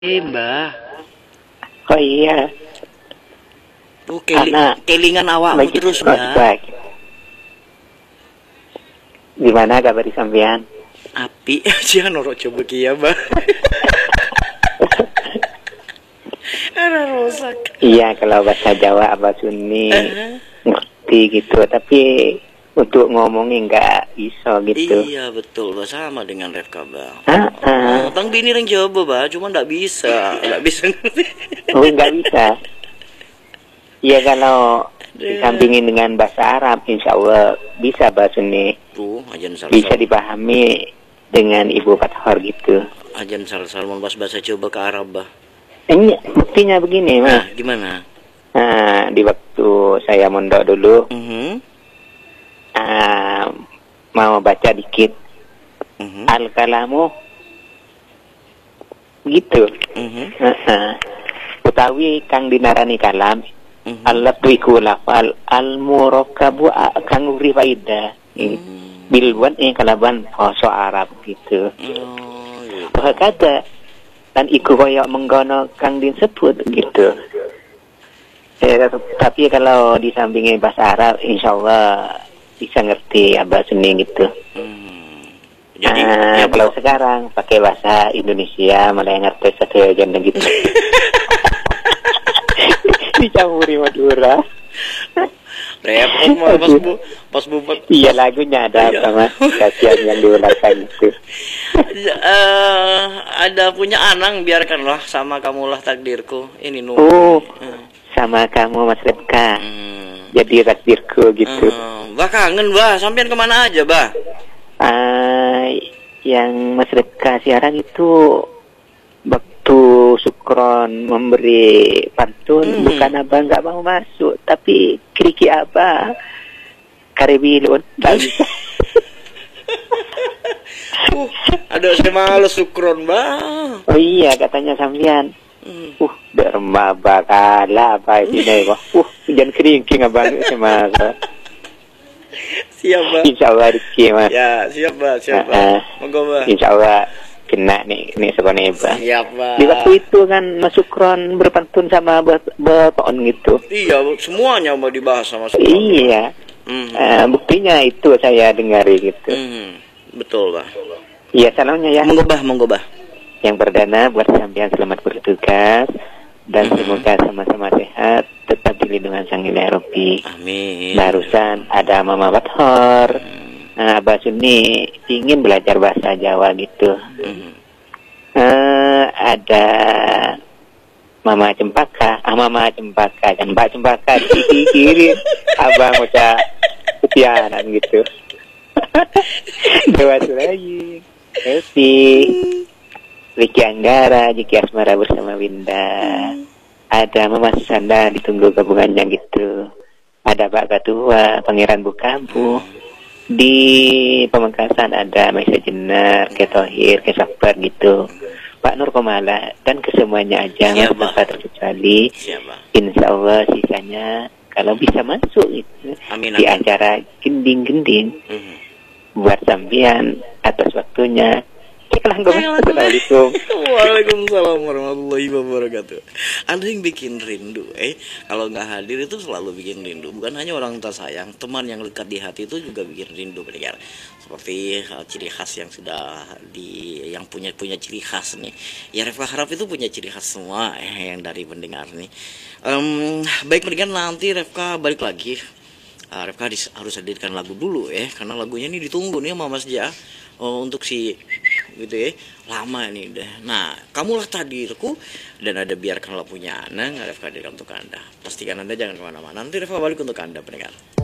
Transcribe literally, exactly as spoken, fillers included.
Eh, Mbah. Oh iya, Oh, keli anak kelingan awakmu lagi terus, kos Mbah. baik. Gimana kabar di sampean? Api aja norok coba kia, Mbah. Ada rusak. Iya, kalau bahasa Jawa apa Sunni Eh, ngerti gitu, tapi untuk ngomongnya nggak bisa gitu. Iya betul, Mbah, sama dengan Refka, Mbah. Ah, ah. Oh, Tang bini yang coba, Mbah, cuma nggak bisa, nggak bisa ngerti. Oh nggak bisa. Iya kalau disampingin dengan bahasa Arab, insya Allah bisa bahasa Sunni. Tuh, ajan Bisa sal-sal, dipahami dengan Ibu Fathor gitu. ajan sal-sal mau bahas bahasa coba ke Arab, Mbah. Ini buktinya begini, Nah, Mas. gimana? Nah, di waktu saya mondok dulu, Mhm, ah, mau baca dikit mhm, al-kalamu gitu. mhm, Heeh. Utawi kang dinarani kalam mhm. Allah iku lafal al-murakkabu kang uri faida. Hmm. Bilwan eh kalaban basa Arab gitu. Oh, iya. Bahwa kata dan iku koyok menggono kang disebut gitu. Eh, tapi kalau disampingin bahasa Arab, insya Allah bisa ngerti abah seni gitu. Hmm. Jadi Nah, ya, kalau sekarang pakai bahasa Indonesia malah yang ngerti satu janda gitu. Dicampuri Madura. repot mah pas bu pas bu pas, Iya lagunya ada Iya. apa mas? Kasihan yang diulangkan itu. Eh, ada punya anang biarkanlah sama kamulah takdirku ini nunggu. Oh, Hmm. sama kamu Mas Repka. Hmm. Jadi takdirku gitu. Hmm. Bah kangen bah, sampean kemana aja bah? Ah, yang Mas Repka siaran itu waktu Sukron memberi pantun, Hmm. bukan abang nggak mau masuk, tapi kriki abah karebilun nggak bisa. Uh, ada saya males sukron bah. Oh iya katanya sampean. Hmm. Uh, derma bakala apa ini kok. Uh, jangan keringking abang sama. Siap bah. Insya Allah rezeki mas. Ya siap bah, siap bah. Nah, Monggo bah. Insya Allah kena nih nih sekolah bang. Siap bah. Di waktu itu kan Mas Sukron berpantun sama Bapak gitu. Iya, semuanya mau dibahas sama sukron. Iya. Hmm. Eh, buktinya itu saya dengari gitu. Hmm. Betul bah. Iya salamnya ya. Monggo bah, monggo bah. Yang perdana buat sampean selamat bertugas dan Mhm. semoga sama-sama sehat, tetap di lindungan Sang Ilahi Rabbi. Amin. Barusan ada Mama Bathor. Nah, Abah Sunni ingin belajar bahasa Jawa gitu. Mhm. Eh, ada Mama Cempaka, ah Mama Cempaka dan Mbak Cempaka di kiri, Abang Uca Kutianan gitu. Dewa lagi, Evi, Riki Anggara, Jiki Asmara bersama Winda. Ada Mama Susana ditunggu gabungannya gitu. Ada Pak Ketua, Pangeran Bukabu. Di Pamekasan ada Maisa Jenar, Ketohir, Kesakbar gitu. Pak Nur Komala dan kesemuanya aja Siap, nggak Pak. terkecuali. Siap bah. Insya Allah sisanya kalau bisa masuk gitu Amin, di amin. acara gending-gending Mhm. buat sampean atas waktunya. Assalamualaikum. Waalaikumsalam warahmatullahi wabarakatuh. Ada yang bikin rindu, eh kalau nggak hadir itu selalu bikin rindu. Bukan hanya orang tersayang, teman yang dekat di hati itu juga bikin rindu, pendengar. Seperti uh, ciri khas yang sudah di, yang punya punya ciri khas nih. Ya Refka harap itu punya ciri khas semua, eh yang dari pendengar nih. Em, baik pendengar, nanti Refka balik lagi. Uh, Refka dis- harus hadirkan lagu dulu ya, karena lagunya ini ditunggu nih sama Mas Ja. Oh, untuk si gitu ya, lama nih deh. Nah, kamulah takdirku dan ada biarkanlah punya anak, Refka hadirkan untuk Anda. Pastikan Anda jangan kemana-mana. Nanti Refka balik untuk Anda pendengar.